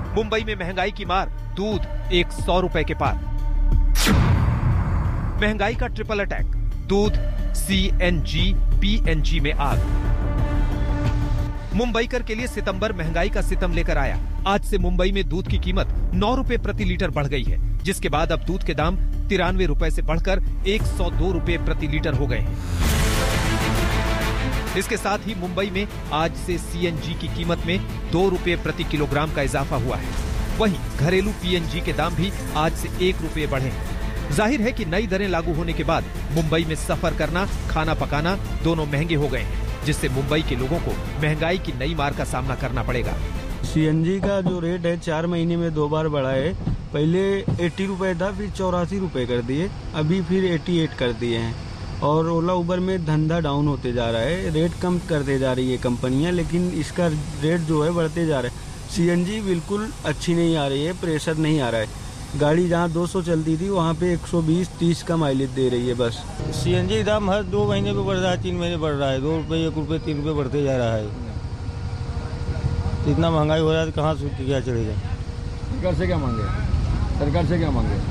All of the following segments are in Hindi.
मुंबई में महंगाई की मार, दूध 100 रुपए के पार। महंगाई का ट्रिपल अटैक, दूध, CNG, PNG में आग। मुंबईकर के लिए सितंबर महंगाई का सितम लेकर आया। आज से मुंबई में दूध की कीमत 9 रुपए प्रति लीटर बढ़ गई है, जिसके बाद अब दूध के दाम 93 रुपए से बढ़कर 102 रुपए प्रति लीटर हो गए हैं। इसके साथ ही मुंबई में आज से CNG की कीमत में 2 रुपए प्रति किलोग्राम का इजाफा हुआ है। वहीं घरेलू PNG के दाम भी आज से 1 रुपए बढ़े हैं। जाहिर है कि नई दरें लागू होने के बाद मुंबई में सफर करना, खाना पकाना दोनों महंगे हो गए हैं, जिससे मुंबई के लोगों को महंगाई की नई मार का सामना करना पड़ेगा। CNG का जो रेट है 4 महीने में 2 बार बढ़ा है। पहले 80 रुपए था, फिर 84 रुपए कर दिए, अभी फिर 88 कर दिए हैं। और ओला उबर में धंधा डाउन होते जा रहा है, रेट कम करते जा रही है कंपनियां, लेकिन इसका रेट जो है बढ़ते जा रहा है। CNG बिल्कुल अच्छी नहीं आ रही है, प्रेशर नहीं आ रहा है। गाड़ी जहाँ 200 चलती थी वहाँ पे 120-30 का माइलेज दे रही है बस। CNG दाम हर 2 महीने पे बढ़ रहा है, 3 महीने बढ़ रहा है, 2 रुपये, 1 रुपये, 3 रुपये बढ़ते जा रहा है। इतना महंगाई हो रहा है तो कहाँ से क्या चलेगा? सरकार से क्या मांगे? सरकार से क्या मांगे?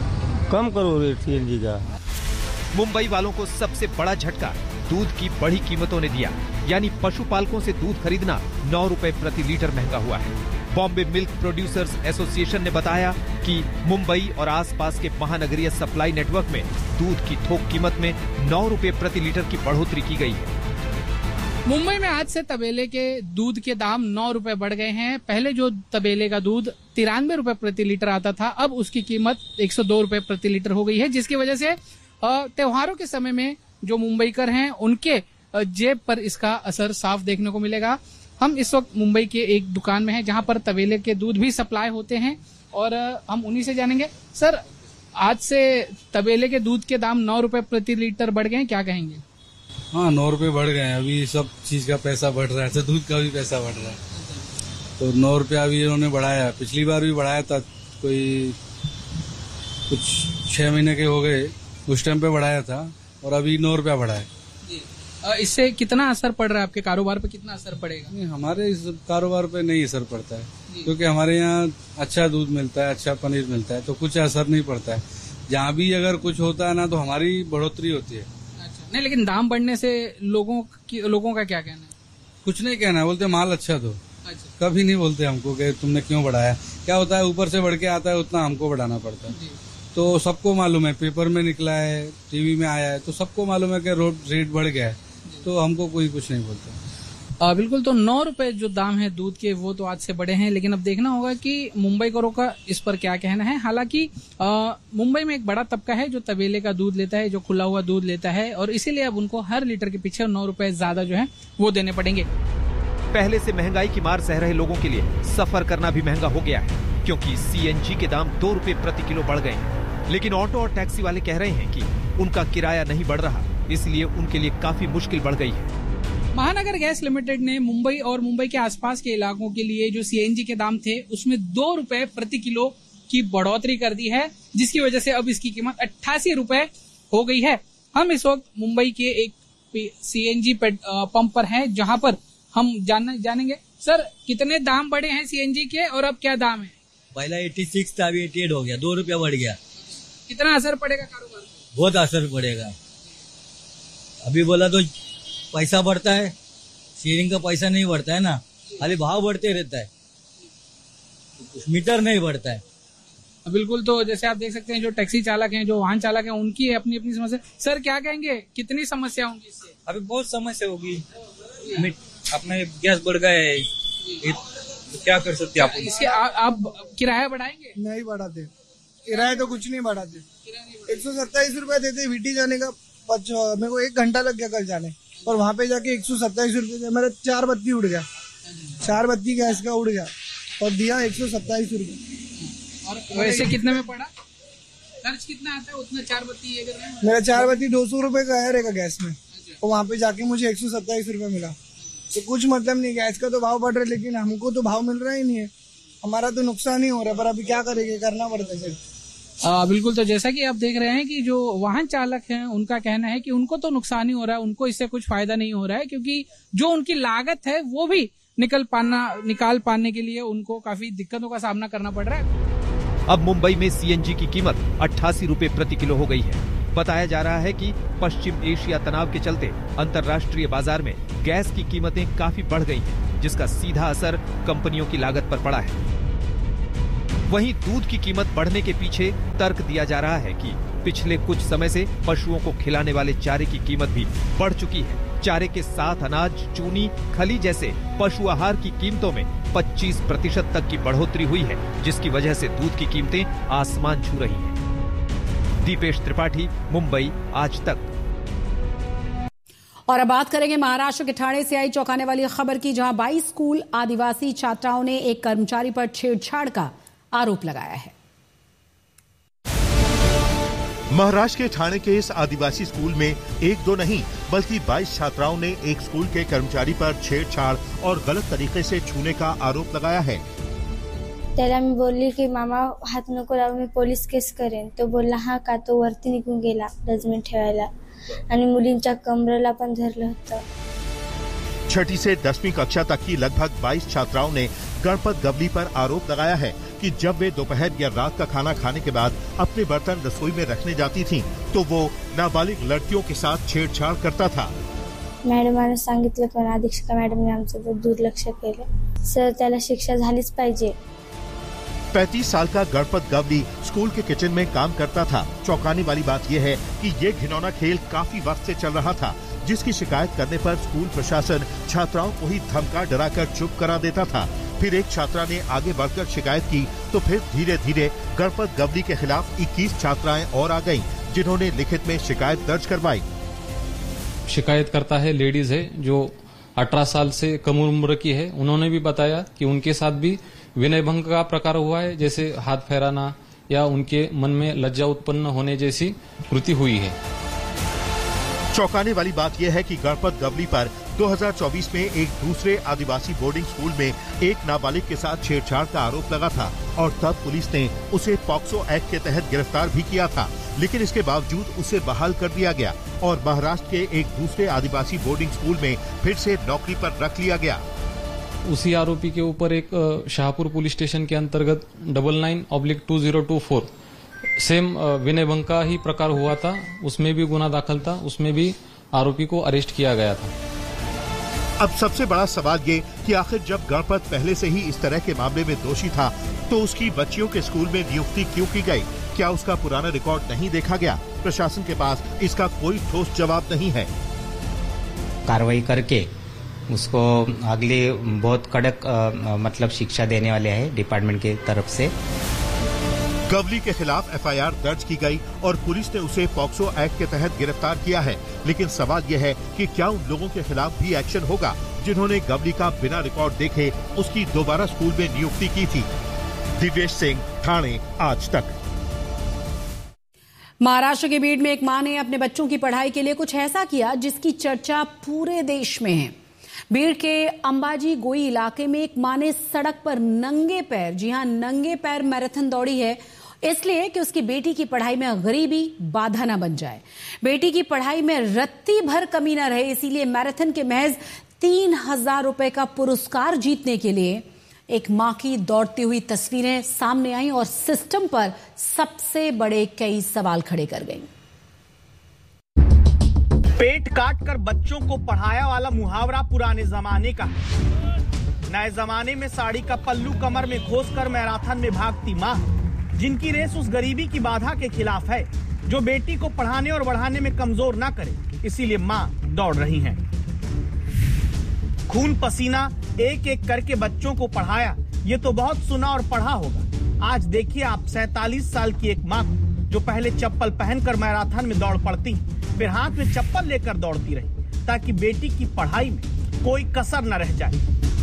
कम करो रेट CNG का। मुंबई वालों को सबसे बड़ा झटका दूध की बढ़ी कीमतों ने दिया, यानी पशुपालकों से दूध खरीदना 9 रुपए प्रति लीटर महंगा हुआ है। बॉम्बे मिल्क प्रोड्यूसर्स एसोसिएशन ने बताया कि मुंबई और आसपास के महानगरीय सप्लाई नेटवर्क में दूध की थोक कीमत में 9 रुपए प्रति लीटर की बढ़ोतरी की गई है। मुंबई में आज से तबेले के दूध के दाम 9 रुपए बढ़ गए हैं। पहले जो तबेले का दूध 93 रुपए प्रति लीटर आता था, अब उसकी कीमत 102 रुपए प्रति लीटर हो गई है, जिसकी वजह से त्योहारों के समय में जो मुंबईकर हैं उनके जेब पर इसका असर साफ देखने को मिलेगा। हम इस वक्त मुंबई के एक दुकान में हैं जहां पर तबेले के दूध भी सप्लाई होते हैं और हम उन्हीं से जानेंगे। सर, आज से तबेले के दूध के दाम 9 रुपए प्रति लीटर बढ़ गए हैं, क्या कहेंगे? हाँ, 9 रुपए बढ़ गए हैं। अभी सब चीज का पैसा बढ़ रहा है, तो दूध का भी पैसा बढ़ रहा है, तो 9 रुपया अभी इन्होंने बढ़ाया। पिछली बार भी बढ़ाया था, कोई कुछ 6 महीने के हो गए, उस टाइम पे बढ़ाया था, और अभी 9 रुपया बढ़ा है। इससे कितना असर पड़ रहा है आपके कारोबार पे, कितना असर पड़ेगा? नहीं, हमारे इस कारोबार पे नहीं असर पड़ता है, क्योंकि हमारे यहाँ अच्छा दूध मिलता है, अच्छा पनीर मिलता है, तो कुछ असर नहीं पड़ता है। जहाँ भी अगर कुछ होता है ना, तो हमारी बढ़ोतरी होती है। अच्छा, नहीं, लेकिन दाम बढ़ने से लोगों का क्या कहना है? कुछ नहीं कहना है, बोलते माल अच्छा दो। अच्छा। कभी नहीं बोलते हमको कि तुमने क्यों बढ़ाया। क्या होता है, ऊपर से बढ़ के आता है, उतना हमको बढ़ाना पड़ता है। तो सबको मालूम है, पेपर में निकला है, टीवी में आया है, तो सबको मालूम है कि रेट बढ़ गया है, तो हमको कोई कुछ नहीं बोलता। बिल्कुल, तो 9 रुपए जो दाम है दूध के, वो तो आज से बढ़े हैं, लेकिन अब देखना होगा कि मुंबईकरों का इस पर क्या कहना है। हालांकि मुंबई में एक बड़ा तबका है जो तबेले का दूध लेता है, जो खुला हुआ दूध लेता है, और इसीलिए अब उनको हर लीटर के पीछे 9 रुपए ज्यादा जो है वो देने पड़ेंगे। पहले से महंगाई की मार सह रहे लोगों के लिए सफर करना भी महंगा हो गया है, क्योंकि CNG के दाम 2 रुपए प्रति किलो बढ़ गए हैं। लेकिन ऑटो और टैक्सी वाले कह रहे हैं कि उनका किराया नहीं बढ़ रहा, इसलिए उनके लिए काफी मुश्किल बढ़ गई है। महानगर गैस लिमिटेड ने मुंबई और मुंबई के आसपास के इलाकों के लिए जो CNG के दाम थे उसमें 2 रुपए प्रति किलो की बढ़ोतरी कर दी है, जिसकी वजह से अब इसकी कीमत 88 रुपए हो गई है। हम इस वक्त मुंबई के एक CNG पंप पर हैं, जहां पर हम जानेंगे। सर, कितने दाम बढ़े हैं CNG के और अब क्या दाम है? पहला 86 था, अभी 88 हो गया, 2 रुपया बढ़ गया। कितना असर पड़ेगा कारोबार में? बहुत असर पड़ेगा। अभी बोला तो पैसा बढ़ता है, शेयरिंग का पैसा नहीं बढ़ता है ना, खाली भाव बढ़ते रहता है, मीटर नहीं बढ़ता है। बिल्कुल, तो जैसे आप देख सकते हैं जो टैक्सी चालक हैं, जो वाहन चालक हैं, उनकी अपनी अपनी समस्या। सर, क्या कहेंगे, कितनी समस्या होंगी इससे? अभी बहुत समस्या होगी, अपने गैस बढ़ गए, तो क्या कर सकते आप? इसके आप किराया बढ़ाएंगे? नहीं बढ़ाते, किराया तो कुछ नहीं बढ़ाते। 127 रुपया देते VT जाने का, मेरे को 1 घंटा लग गया कल जाने, और वहाँ पे जाके 127 रुपये, मेरा 4 बत्ती उड़ गया, 4 बत्ती गैस का उड़ गया, और दिया 127 रुपये। और वैसे कितने में पड़ा? खर्च कितना आता है उतना 4 बत्ती ये कर रहे हैं? मेरा 4 बत्ती 200 रुपये का है रहेगा गैस में, और वहाँ पे जाके मुझे 127 रुपये मिला। तो कुछ मतलब नहीं, गैस का तो भाव बढ़ रहा है, लेकिन हमको तो भाव मिल रहा ही नहीं है, हमारा तो नुकसान ही हो रहा है, पर अभी क्या करेंगे, करना पड़ता है। बिल्कुल, तो जैसा कि आप देख रहे हैं कि जो वाहन चालक हैं उनका कहना है कि उनको तो नुकसान ही हो रहा है, उनको इससे कुछ फायदा नहीं हो रहा है, क्योंकि जो उनकी लागत है वो भी निकाल पाने के लिए उनको काफी दिक्कतों का सामना करना पड़ रहा है। अब मुंबई में सीएनजी की कीमत 88 रुपए प्रति किलो हो गई है। बताया जा रहा है कि पश्चिम एशिया तनाव के चलते अंतर्राष्ट्रीय बाजार में गैस की कीमतें काफी बढ़ गई हैं, जिसका सीधा असर कंपनियों की लागत पर पड़ा है। वहीं दूध की कीमत बढ़ने के पीछे तर्क दिया जा रहा है कि पिछले कुछ समय से पशुओं को खिलाने वाले चारे की कीमत भी बढ़ चुकी है। चारे के साथ अनाज, चूनी, खली जैसे पशु आहार की कीमतों में 25% तक की बढ़ोतरी हुई है, जिसकी वजह से दूध की कीमतें आसमान छू रही हैं। दीपेश त्रिपाठी, मुंबई, आज तक। और अब बात करेंगे महाराष्ट्र के ठाणे से आई चौंकाने वाली खबर की, जहां 22 स्कूल आदिवासी छात्राओं ने एक कर्मचारी पर छेड़छाड़ का आरोप लगाया है। महाराष्ट्र के ठाणे के इस आदिवासी स्कूल में एक दो नहीं बल्कि 22 छात्राओं ने एक स्कूल के कर्मचारी पर छेड़छाड़ और गलत तरीके से छूने का आरोप लगाया है। त्याला मी बोलली की मामा हात नको लावू, मी पोलीस केस करेन. तो बोलला हा का. तो वरती निघून गेला डस्टबिन ठेवायला आणि मुलींच्या कमरेला पण धरलं होतं. 6ठी से 10वीं कक्षा तक की लगभग 22 छात्राओं ने गणपत गवली पर आरोप लगाया है कि जब वे दोपहर या रात का खाना खाने के बाद अपने बर्तन रसोई में रखने जाती थीं, तो वो नाबालिग लड़कियों के साथ छेड़छाड़ करता था। मॅडमाने सांगितलं पण अधीक्षक मॅडमने आमचं दुर्लक्ष केलं. सर त्याला शिक्षा झालीच पाहिजे. 35 साल का गणपत गवली स्कूल के किचन में काम करता था। चौंकाने वाली बात यह है कि ये घिनौना खेल काफी वक्त से चल रहा था, जिसकी शिकायत करने पर स्कूल प्रशासन छात्राओं को ही धमका डराकर चुप करा देता था। फिर एक छात्रा ने आगे बढ़कर शिकायत की, तो फिर धीरे धीरे गणपत गवली के खिलाफ 21 छात्राएं और आ गईं, जिन्होंने लिखित में शिकायत दर्ज करवाई। शिकायत करता है लेडीज है जो 18 साल से कम उम्र की है। उन्होंने भी बताया कि उनके साथ भी विनय भंग का प्रकार हुआ है, जैसे हाथ फहराना या उनके मन में लज्जा उत्पन्न होने जैसी कृति हुई है। चौंकाने वाली बात यह है कि गणपत गवली पर 2024 में एक दूसरे आदिवासी बोर्डिंग स्कूल में एक नाबालिग के साथ छेड़छाड़ का आरोप लगा था और तब पुलिस ने उसे पॉक्सो एक्ट के तहत गिरफ्तार भी किया था, लेकिन इसके बावजूद उसे बहाल कर दिया गया और महाराष्ट्र के एक दूसरे आदिवासी बोर्डिंग स्कूल में फिर से नौकरी पर रख लिया गया। उसी आरोपी के ऊपर एक शाहपुर पुलिस स्टेशन के अंतर्गत 99/2024 सेम विनय भंग का ही प्रकार हुआ था, उसमें भी गुना दाखिल था, उसमें भी आरोपी को अरेस्ट किया गया था। अब सबसे बड़ा सवाल ये कि आखिर जब गणपत पहले से ही इस तरह के मामले में दोषी था, तो उसकी बच्चियों के स्कूल में नियुक्ति क्यों की गई? क्या उसका पुराना रिकॉर्ड नहीं देखा गया? प्रशासन के पास इसका कोई ठोस जवाब नहीं है। कार्रवाई करके उसको अगली बहुत कड़क मतलब शिक्षा देने वाले हैं डिपार्टमेंट की तरफ से। गवली के खिलाफ एफआईआर दर्ज की गई और पुलिस ने उसे पॉक्सो एक्ट के तहत गिरफ्तार किया है, लेकिन सवाल यह है कि क्या उन लोगों के खिलाफ भी एक्शन होगा जिन्होंने गवली का बिना रिकॉर्ड देखे उसकी दोबारा स्कूल में नियुक्ति की थी। दिवेश सिंह, ठाणे, आज तक। महाराष्ट्र के बीड में एक मां ने अपने बच्चों की पढ़ाई के लिए कुछ ऐसा किया जिसकी चर्चा पूरे देश में है। बीड के अंबाजी गोई इलाके में एक मां ने सड़क पर नंगे पैर, जी हां नंगे पैर मैराथन दौड़ी है, इसलिए कि उसकी बेटी की पढ़ाई में गरीबी बाधा न बन जाए। बेटी की पढ़ाई में रत्ती भर कमी न रहे, इसीलिए मैराथन के महज 3000 रुपए का पुरस्कार जीतने के लिए एक मां की दौड़ती हुई तस्वीरें सामने आई और सिस्टम पर सबसे बड़े कई सवाल खड़े कर गई। पेट काट कर बच्चों को पढ़ाया वाला मुहावरा पुराने जमाने का है। नए जमाने में साड़ी का पल्लू कमर में घोंसकर मैराथन में भागती मां, जिनकी रेस उस गरीबी की बाधा के खिलाफ है जो बेटी को पढ़ाने और बढ़ाने में कमजोर ना करे, इसीलिए मां दौड़ रही हैं। खून पसीना एक एक करके बच्चों को पढ़ाया, ये तो बहुत सुना और पढ़ा होगा। आज देखिए आप 47 साल की एक मां जो पहले चप्पल पहनकर मैराथन में दौड़ पड़ती, फिर हाथ में चप्पल लेकर दौड़ती रही ताकि बेटी की पढ़ाई में कोई कसर न रह जाए।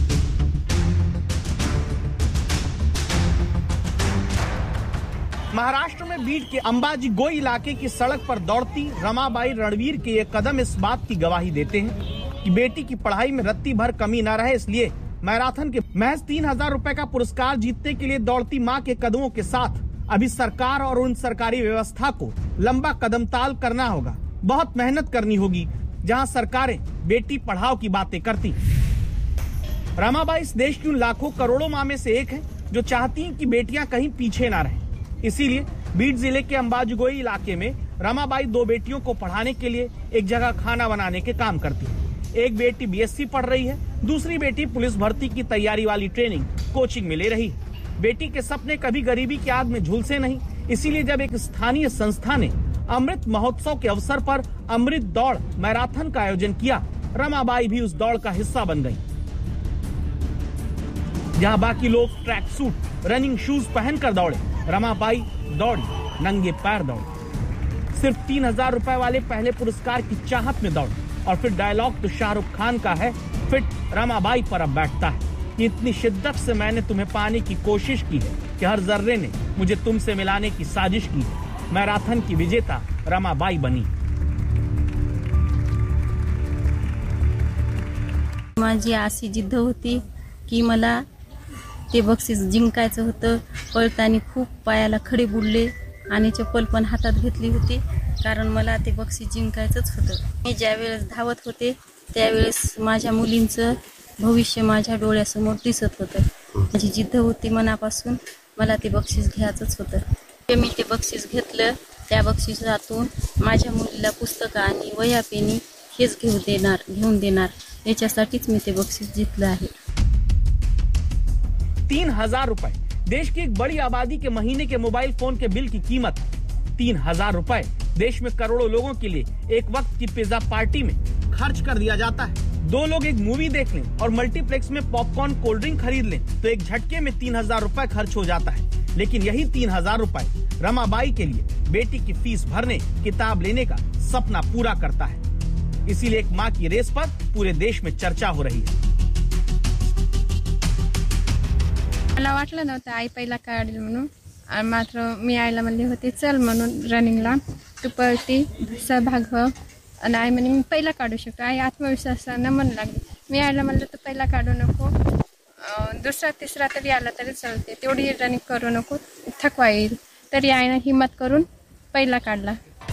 महाराष्ट्र में बीड के अंबाजी गोई इलाके की सड़क पर दौड़ती रमाबाई रणवीर के ये कदम इस बात की गवाही देते हैं कि बेटी की पढ़ाई में रत्ती भर कमी न रहे, इसलिए मैराथन के महज 3000 रुपए का पुरस्कार जीतने के लिए दौड़ती मां के कदमों के साथ अभी सरकार और उन सरकारी व्यवस्था को लंबा कदमताल करना होगा। बहुत मेहनत करनी होगी जहां सरकारें बेटी पढ़ाओ की बातें करती। रमाबाई इस देश की उन लाखों करोड़ों माँ में से एक है जो चाहती हैं कि बेटियां कहीं पीछे ना रहें। इसीलिए बीड जिले के अंबाजगोई इलाके में रमाबाई 2 बेटियों को पढ़ाने के लिए एक जगह खाना बनाने के काम करती है। एक बेटी बीएससी पढ़ रही है, दूसरी बेटी पुलिस भर्ती की तैयारी वाली ट्रेनिंग कोचिंग में ले रही है। बेटी के सपने कभी गरीबी की आग में झुलसे नहीं, इसीलिए जब एक स्थानीय संस्था ने अमृत महोत्सव के अवसर पर अमृत दौड़ मैराथन का आयोजन किया, रमाबाई भी उस दौड़ का हिस्सा बन गई। जहां बाकी लोग ट्रैक सूट, रनिंग शूज पहनकर दौड़े, रमाबाई दौड़ी, नंगे पैर दौड़ी। सिर्फ 3,000 रुपए वाले पहले पुरस्कार की चाहत में दौड़ी और फिर डायलॉग तो शाहरुख खान का है, फिट रमाबाई पर अब बैठता है। इतनी शिद्दत से मैंने तुम्हें पाने की कोशिश की है कि हर जर्रे ने मुझे तुमसे मिलाने की साजिश की है। मैराथन की विजेता रमाबाई बनी। माझी अशी जिद्द होती की मला ते बक्षीस जिंकायचं होतं। पळताना खूप पायाला खडे बुडले आणि चप्पल पण हातात घेतली होती, कारण मला ते बक्षीस जिंकायचंच होतं। मी ज्यावेळेस धावत होते त्यावेळेस माझ्या मुलींचं भविष्य माझ्या डोळ्यासमोर दिसत होतं। माझी जिद्द होती मनापासून, मला ते बक्षीस घ्यायचंच होतं। मी ते बक्षीस घेतलं, त्या बक्षिसातून माझ्या मुलीला पुस्तकं आणि वह्या पेनी हेच घेऊन देणार याच्यासाठीच मी ते बक्षीस जिंकलं आहे। 3,000 रुपए देश की एक बड़ी आबादी के महीने के मोबाइल फोन के बिल की कीमत। 3,000 रुपए देश में करोड़ों लोगों के लिए एक वक्त की पिज्जा पार्टी में खर्च कर दिया जाता है। 2 लोग एक मूवी देख लें और मल्टीप्लेक्स में पॉपकॉर्न, कोल्ड ड्रिंक खरीद लें तो एक झटके में 3,000 रुपए खर्च हो जाता है। लेकिन यही 3,000 रुपए रमाबाई के लिए बेटी की फीस भरने, किताब लेने का सपना पूरा करता है। इसीलिए एक माँ की रेस पर पूरे देश में चर्चा हो रही है। मला वाटलं नव्हतं आई पहिला काढेल म्हणून, मात्र मी आईला म्हणले होते चल म्हणून रनिंगला, तू पळती सहभाग हो, आणि आई म्हणे मी पहिला काढू शकतो। आई आत्मविश्वासानं म्हणू लागली। मी आईला म्हणलं तू पहिला काढू नको, दुसरा तिसरा तरी आला तरी चालते, तेवढी रनिंग करू नको, थकवा येईल। तरी आईने हिम्मत करून पहिला काढला।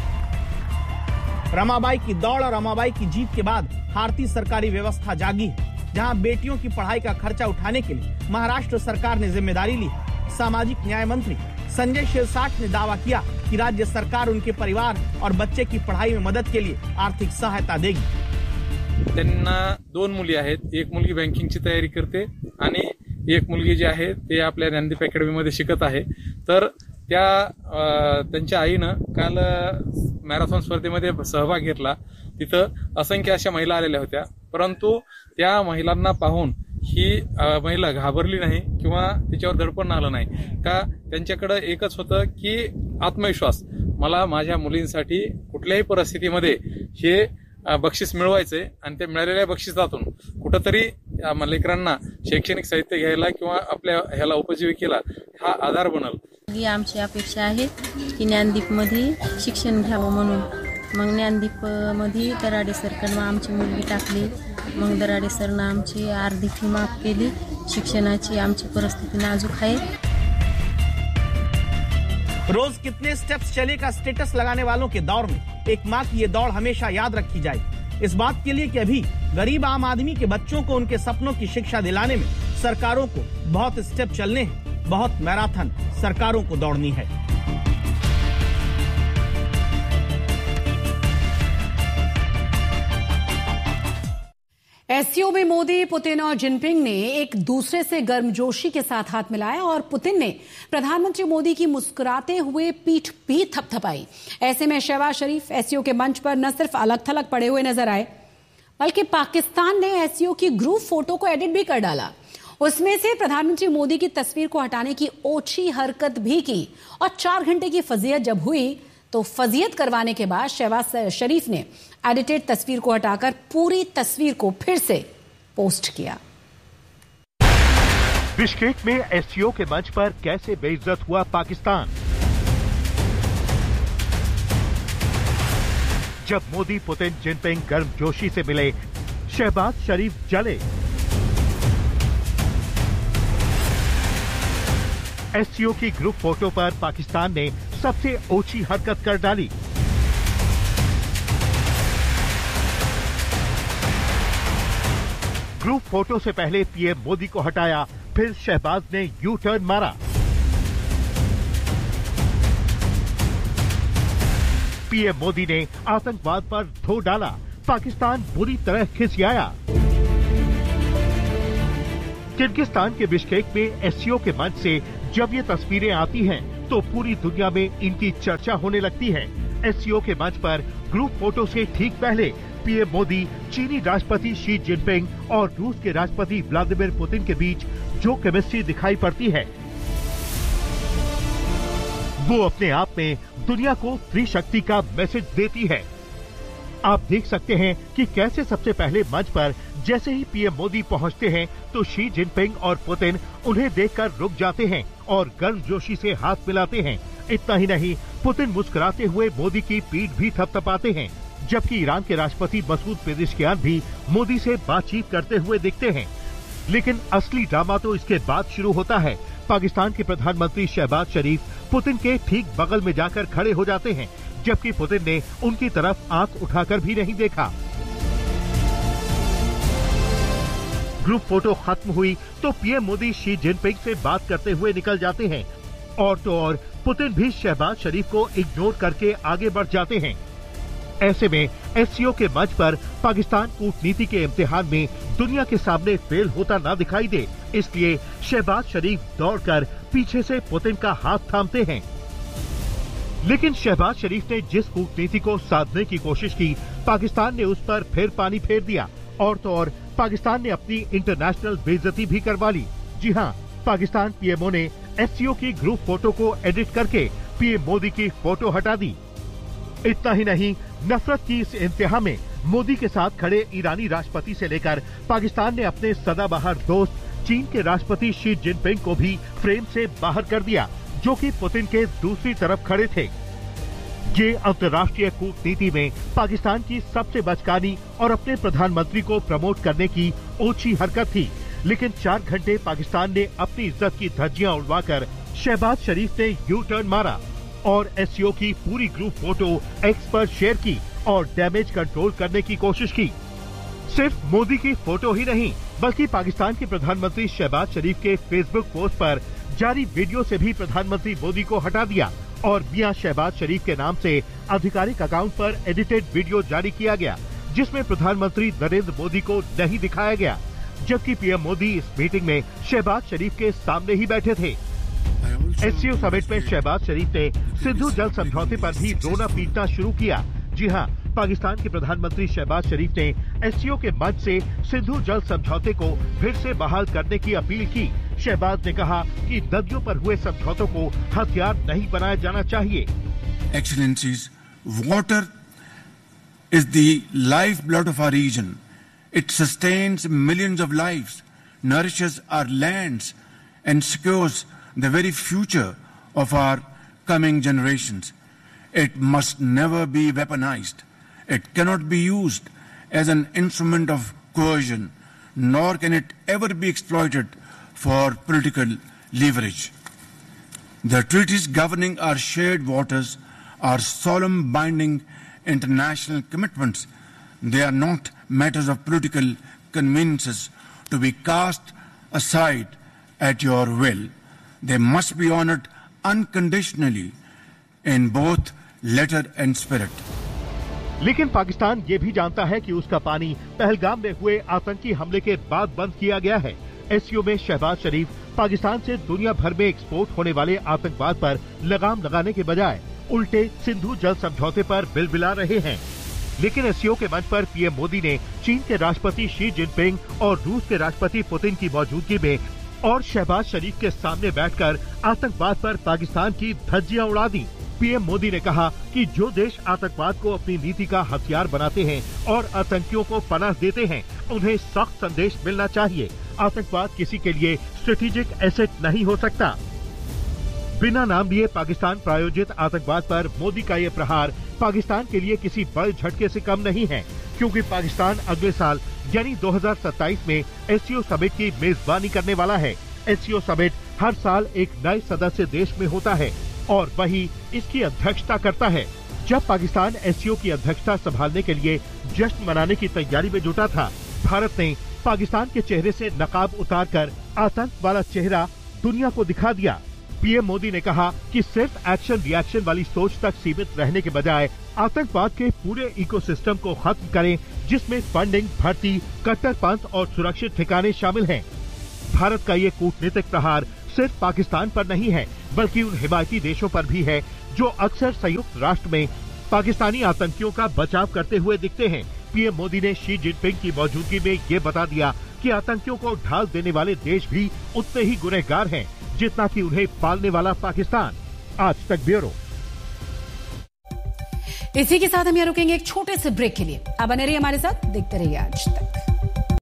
रमाबाई की दौड़ और रमाबाई की जीत के बाद भारतीय सरकारी व्यवस्था जागी है, जहां बेटियों की पढ़ाई का खर्चा उठाने के लिए महाराष्ट्र सरकार ने जिम्मेदारी ली। सामाजिक न्याय मंत्री संजय शिरसाट ने दावा किया कि राज्य सरकार उनके परिवार और बच्चे की पढ़ाई में मदद के लिए आर्थिक सहायता देगी। त्यांना 2 मुली आहेत, एक मुलगी बँकिंगची तयारी करते आणि एक मुलगी जी आहे ते आपल्या ज्ञानदीप अकॅडमीमध्ये शिकत आहे। तर त्यांच्या आईनं काल मॅरेथॉन स्पर्धेमध्ये सहभाग घेतला। तिथं असंख्य अशा महिला आलेल्या होत्या, परंतु त्या महिलांना पाहून ही महिला घाबरली नाही किंवा तिच्यावर दडपण आलं नाही का। त्यांच्याकडे एकच होतं की आत्मविश्वास, मला माझ्या मुलींसाठी कुठल्याही परिस्थितीमध्ये हे बक्षीस मिळवायचंय आणि ते मिळालेल्या बक्षिसातून कुठंतरी लेकरांना शैक्षणिक साहित्य घ्यायला किंवा आपल्या ह्याला उपजीविकेला हा आधार बनल। ही आमची अपेक्षा आहे की ज्ञानदीपमध्ये शिक्षण घ्यावं म्हणून। मग ज्ञानदीपमध्ये दराडे सरकडनं आमची मुलगी टाकली, मग दराडे सरनं आमची अर्धी फी माफ केली। शिक्षणाची आमची परिस्थिती नाजूक आहे। रोज कितने स्टेप्स चले का स्टेटस लगाने वालों के दौर में एक माँ की ये दौड़ हमेशा याद रखी जाएगी। इस बात के लिए कि अभी गरीब आम आदमी के बच्चों को उनके सपनों की शिक्षा दिलाने में सरकारों को बहुत स्टेप चलने हैं, बहुत मैराथन सरकारों को दौड़नी है। एससीओ में मोदी, पुतिन और जिनपिंग ने एक दूसरे से गर्मजोशी के साथ हाथ मिलाया और पुतिन ने प्रधानमंत्री मोदी की मुस्कुराते हुए पीठ भी थपथपाई। ऐसे में शहबाज शरीफ एससीओ के मंच पर न सिर्फ अलग थलग पड़े हुए नजर आए, बल्कि पाकिस्तान ने एससीओ की ग्रुप फोटो को एडिट भी कर डाला। उसमें से प्रधानमंत्री मोदी की तस्वीर को हटाने की ओछी हरकत भी की और 4 घंटे की फजीयत जब हुई तो फजीयत करवाने के बाद शहबाज शरीफ ने एडिटेड तस्वीर को हटाकर पूरी तस्वीर को फिर से पोस्ट किया। बिश्केक में एससीओ के मंच पर कैसे बेइज्जत हुआ पाकिस्तान। जब मोदी, पुतिन, जिनपिंग गर्मजोशी से मिले, शहबाज शरीफ जले। एससीओ की ग्रुप फोटो पर पाकिस्तान ने सबसे ओछी हरकत कर डाली। ग्रुप फोटो से पहले पीएम मोदी को हटाया, फिर शहबाज ने यू टर्न मारा। पीएम मोदी ने आतंकवाद पर धो डाला, पाकिस्तान बुरी तरह खिसियाया। किर्गिस्तान के बिश्केक में एससीओ के मंच से जब ये तस्वीरें आती हैं, तो पूरी दुनिया में इनकी चर्चा होने लगती है। एससीओ के मंच पर ग्रुप फोटो से ठीक पहले पीएम मोदी, चीनी राष्ट्रपति शी जिनपिंग और रूस के राष्ट्रपति व्लादिमीर पुतिन के बीच जो केमिस्ट्री दिखाई पड़ती है, वो अपने आप में दुनिया को स्त्री शक्ति का मैसेज देती है। आप देख सकते हैं कि कैसे सबसे पहले मंच पर जैसे ही पीएम मोदी पहुंचते हैं, तो शी जिनपिंग और पुतिन उन्हें देखकर रुक जाते हैं और गर्मजोशी से हाथ मिलाते हैं। इतना ही नहीं, पुतिन मुस्कुराते हुए मोदी की पीठ भी थपथपाते हैं, जबकि ईरान के राष्ट्रपति मसूद पेजेश्कियान भी मोदी से बातचीत करते हुए दिखते हैं। लेकिन असली ड्रामा तो इसके बाद शुरू होता है। पाकिस्तान के प्रधानमंत्री शहबाज शरीफ पुतिन के ठीक बगल में जाकर खड़े हो जाते हैं, जबकि पुतिन ने उनकी तरफ आंख उठाकर भी नहीं देखा। ग्रुप फोटो खत्म हुई तो पीएम मोदी शी जिनपिंग से बात करते हुए निकल जाते हैं, और तो और पुतिन भी शहबाज शरीफ को इग्नोर करके आगे बढ़ जाते हैं। ऐसे में एससीओ के मंच पर पाकिस्तान कूटनीति के इम्तिहान में दुनिया के सामने फेल होता ना दिखाई दे, इसलिए शहबाज शरीफ दौड़कर पीछे से पुतिन का हाथ थामते हैं। लेकिन शहबाज शरीफ ने जिस कूटनीति को साधने की कोशिश की, पाकिस्तान ने उस पर फिर पानी फेर दिया, और तो और पाकिस्तान ने अपनी इंटरनेशनल बेइज्जती भी करवा ली। जी हाँ, पाकिस्तान पीएमओ ने एससीओ की ग्रुप फोटो को एडिट करके पीएम मोदी की फोटो हटा दी। इतना ही नहीं, नफरत की इस इंतहा में मोदी के साथ खड़े ईरानी राष्ट्रपति से लेकर पाकिस्तान ने अपने सदाबहार दोस्त चीन के राष्ट्रपति शी जिनपिंग को भी फ्रेम से बाहर कर दिया, जो कि पुतिन के दूसरी तरफ खड़े थे। ये अंतर्राष्ट्रीय कूटनीति में पाकिस्तान की सबसे बचकानी और अपने प्रधानमंत्री को प्रमोट करने की ओछी हरकत थी। लेकिन 4 घंटे पाकिस्तान ने अपनी इज्जत की धज्जियां उड़वाकर शहबाज शरीफ ने यू टर्न मारा और एससीओ की पूरी ग्रुप फोटो एक्स पर शेयर की और डैमेज कंट्रोल करने की कोशिश की। सिर्फ मोदी की फोटो ही नहीं, बल्कि पाकिस्तान के प्रधानमंत्री शहबाज शरीफ के फेसबुक पोस्ट पर जारी वीडियो से भी प्रधानमंत्री मोदी को हटा दिया और मियां शहबाज शरीफ के नाम से आधिकारिक अकाउंट पर एडिटेड वीडियो जारी किया गया, जिसमें प्रधानमंत्री नरेंद्र मोदी को नहीं दिखाया गया, जबकि पीएम मोदी इस मीटिंग में शहबाज शरीफ के सामने ही बैठे थे। एससीओ समिट में शहबाज शरीफ ने सिंधु जल समझौते पर भी रोना पीटना शुरू किया। जी हाँ, पाकिस्तान के प्रधानमंत्री शहबाज शरीफ ने एससीओ के मंच से सिंधु जल समझौते को फिर से बहाल करने की अपील की। शहबाज ने कहा कि नदियों पर हुए समझौतों को हथियार नहीं बनाया जाना चाहिए। Excellencies, water is the lifeblood of our region. It sustains millions of lives, nourishes our lands, and secures the very future of our coming generations. It must never be weaponized. It cannot be used as an instrument of coercion, nor can it ever be exploited for political leverage. The treaties governing our shared waters are solemn, binding international commitments. They are not matters of political conveniences to be cast aside at your will. They must be honored unconditionally in both letter and spirit. लेकिन पाकिस्तान ये भी जानता है कि उसका पानी पहलगाम में हुए आतंकी हमले के बाद बंद किया गया है। एससीओ में शहबाज शरीफ पाकिस्तान से दुनिया भर में एक्सपोर्ट होने वाले आतंकवाद पर लगाम लगाने के बजाय उल्टे सिंधु जल समझौते पर बिलबिला रहे हैं। लेकिन एससीओ के मंच पर पीएम मोदी ने चीन के राष्ट्रपति शी जिनपिंग और रूस के राष्ट्रपति पुतिन की मौजूदगी में और शहबाज शरीफ के सामने बैठकर आतंकवाद पर पाकिस्तान की धज्जियां उड़ा दी। पीएम मोदी ने कहा कि जो देश आतंकवाद को अपनी नीति का हथियार बनाते हैं और आतंकियों को पनाह देते हैं, उन्हें सख्त संदेश मिलना चाहिए। आतंकवाद किसी के लिए स्ट्रेटेजिक एसेट नहीं हो सकता। बिना नाम लिए पाकिस्तान प्रायोजित आतंकवाद पर मोदी का ये प्रहार पाकिस्तान के लिए किसी बड़े झटके से कम नहीं है, क्योंकि पाकिस्तान अगले साल यानी 2027 में एससीओ समिट की मेजबानी करने वाला है। एससीओ समिट हर साल एक नए सदस्य देश में होता है और वही इसकी अध्यक्षता करता है। जब पाकिस्तान एससीओ की अध्यक्षता संभालने के लिए जश्न मनाने की तैयारी में जुटा था, भारत ने पाकिस्तान के चेहरे से नकाब उतारकर आतंक वाला चेहरा दुनिया को दिखा दिया। पीएम मोदी ने कहा कि सिर्फ एक्शन रिएक्शन वाली सोच तक सीमित रहने के बजाय आतंकवाद के पूरे इकोसिस्टम को खत्म करें, जिसमें फंडिंग, भर्ती, कट्टरपंथ और सुरक्षित ठिकाने शामिल हैं। भारत का ये कूटनीतिक प्रहार सिर्फ पाकिस्तान पर नहीं है, बल्कि उन हिमायती देशों पर भी है जो अक्सर संयुक्त राष्ट्र में पाकिस्तानी आतंकियों का बचाव करते हुए दिखते हैं। पीएम मोदी ने शी जिनपिंग की मौजूदगी में ये बता दिया कि आतंकियों को ढाल देने वाले देश भी उतने ही गुनहगार हैं जितना कि उन्हें पालने वाला पाकिस्तान। आज तक ब्यूरो। इसी के साथ हम यहाँ रुकेंगे एक छोटे से ब्रेक के लिए। अब बने रहिए हमारे साथ, देखते रहिए आज तक।